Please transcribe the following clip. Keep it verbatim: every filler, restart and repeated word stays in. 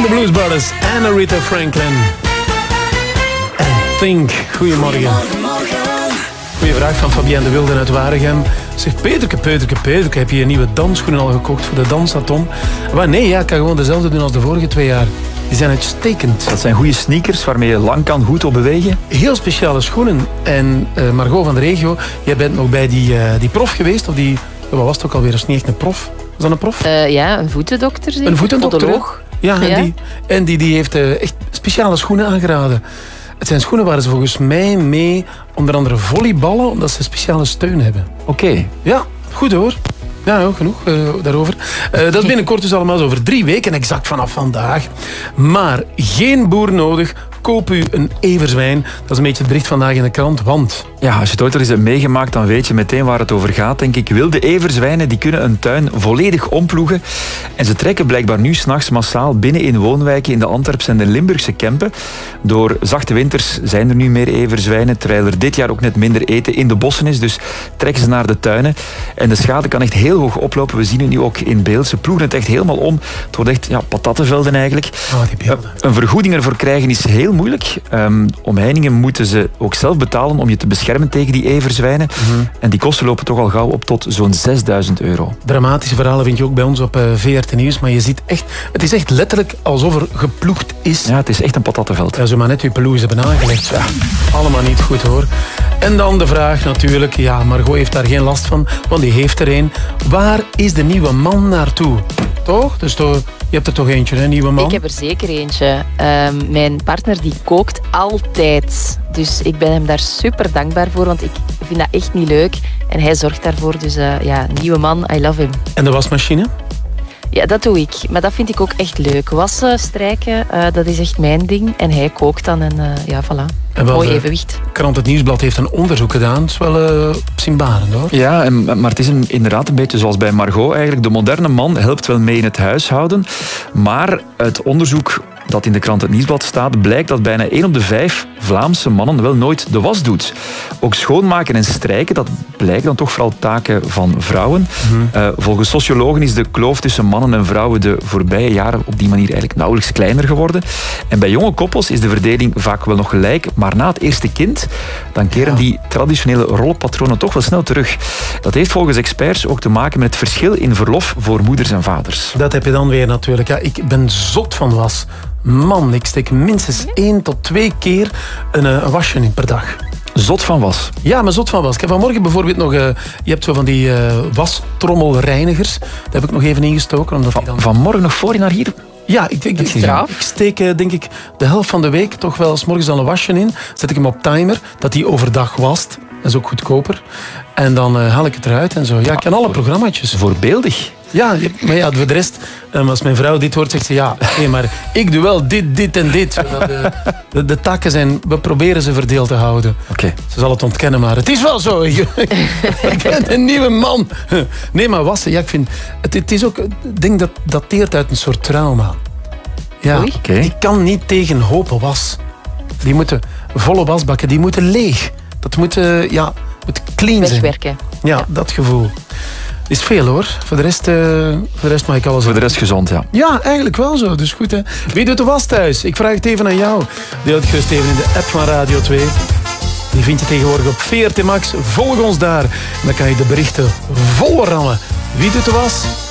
de Blues Brothers en Aretha Franklin. En Think. Goedemorgen. Goeie vraag van Fabienne de Wilde uit Waregem. Zegt Peterke, Peterke, Peterke, heb je een nieuwe dansschoenen al gekocht voor de dansaton? Maar nee, ja, ik kan gewoon dezelfde doen als de vorige twee jaar. Die zijn uitstekend. Dat zijn goede sneakers waarmee je lang kan goed op bewegen. Heel speciale schoenen. En uh, Margot van de regio, jij bent nog bij die, uh, die prof geweest? Of die, wat was het ook alweer? Dat is niet echt een prof. Was dat een prof? Uh, ja, een voetendokter. Zeker? Een voetendokter. Podoloog. Ja, en, ja. Die, en die, die heeft uh, echt speciale schoenen aangeraden. Het zijn schoenen waar ze volgens mij mee onder andere volleyballen, omdat ze speciale steun hebben. Oké. Okay. Ja, goed hoor. Ja, nou, genoeg uh, daarover. Uh, dat is binnenkort dus allemaal over drie weken, exact vanaf vandaag. Maar geen boer nodig. Koop u een everzwijn. Dat is een beetje het bericht vandaag in de krant, want... Ja, als je het ooit er eens hebt meegemaakt, dan weet je meteen waar het over gaat, denk ik. Wilde everzwijnen die kunnen een tuin volledig omploegen. En ze trekken blijkbaar nu 's nachts massaal binnen in woonwijken in de Antwerpse en de Limburgse Kempen. Door zachte winters zijn er nu meer everzwijnen, terwijl er dit jaar ook net minder eten in de bossen is. Dus trekken ze naar de tuinen. En de schade kan echt heel hoog oplopen. We zien het nu ook in beeld. Ze ploegen het echt helemaal om. Het wordt echt ja, patattenvelden eigenlijk. Oh, die beelden. Een vergoeding ervoor krijgen is heel moeilijk. Um, omheiningen moeten ze ook zelf betalen om je te beschermen tegen die everzwijnen. Mm-hmm. En die kosten lopen toch al gauw op tot zo'n zesduizend euro. Dramatische verhalen vind je ook bij ons op uh, V R T Nieuws. Maar je ziet echt, het is echt letterlijk alsof er geploegd is. Ja, het is echt een patattenveld. Ja, zo maar net je pelouse hebben aangelegd. Ja, allemaal niet goed hoor. En dan de vraag natuurlijk, ja, Margot heeft daar geen last van, want die heeft er een. Waar is de nieuwe man naartoe? Toch? Dus toch, je hebt er toch eentje, hè, nieuwe man? Ik heb er zeker eentje. Uh, mijn partner die kookt altijd. Dus ik ben hem daar super dankbaar voor, want ik vind dat echt niet leuk. En hij zorgt daarvoor. Dus uh, ja, nieuwe man, I love him. En de wasmachine? Ja, dat doe ik. Maar dat vind ik ook echt leuk. Wassen, strijken, uh, dat is echt mijn ding. En hij kookt dan en uh, ja, voilà. En wel, mooi evenwicht. Krant Het Nieuwsblad heeft een onderzoek gedaan. Het is wel uh, opzienbarend hoor. Ja, en, maar het is een, inderdaad een beetje zoals bij Margot eigenlijk. De moderne man helpt wel mee in het huishouden. Maar het onderzoek dat in de krant Het Nieuwsblad staat, blijkt dat bijna één op de vijf Vlaamse mannen wel nooit de was doet. Ook schoonmaken en strijken, dat blijken dan toch vooral taken van vrouwen. Mm-hmm. Uh, volgens sociologen is de kloof tussen mannen en vrouwen de voorbije jaren op die manier eigenlijk nauwelijks kleiner geworden. En bij jonge koppels is de verdeling vaak wel nog gelijk, maar na het eerste kind, dan keren ja. die traditionele rolpatronen toch wel snel terug. Dat heeft volgens experts ook te maken met het verschil in verlof voor moeders en vaders. Dat heb je dan weer natuurlijk. Ja, ik ben zot van was. Man, ik steek minstens één tot twee keer een, een wasje in per dag. Zot van was? Ja, maar zot van was. Ik heb vanmorgen bijvoorbeeld nog... Uh, je hebt zo van die uh, wastrommelreinigers. Daar heb ik nog even ingestoken. Omdat van, die dan... Vanmorgen nog voor je naar hier... Ja, ik, ik, ik, ik steek denk ik de helft van de week toch wel 's morgens al een wasje in. Zet ik hem op timer, dat die overdag wast. Dat is ook goedkoper. En dan uh, haal ik het eruit en zo. Ja, ik ken alle programmaatjes. Voorbeeldig. Ja, maar ja, voor de rest, als mijn vrouw dit hoort, zegt ze ja, nee, maar ik doe wel dit, dit en dit. Zodat de, de, de takken zijn, we proberen ze verdeeld te houden. Okay. Ze zal het ontkennen, maar het is wel zo. Ik ben een nieuwe man. Nee, maar wassen, ja, ik vind, het, het is ook, ik denk dat dat dateert uit een soort trauma. Ja, okay. Ik kan niet tegen hopen was. Die moeten, volle wasbakken, die moeten leeg. Dat moet, uh, ja, moet clean zijn. Wegwerken. Ja, ja, dat gevoel. Is veel hoor. Voor de rest, uh, voor de rest mag ik alles... Voor de rest gezond, ja. Ja, eigenlijk wel zo. Dus goed, hè. Wie doet de was thuis? Ik vraag het even aan jou. Deel het gerust even in de app van Radio twee. Die vind je tegenwoordig op V R T Max. Volg ons daar. En dan kan je de berichten vol rammen. Wie doet de was?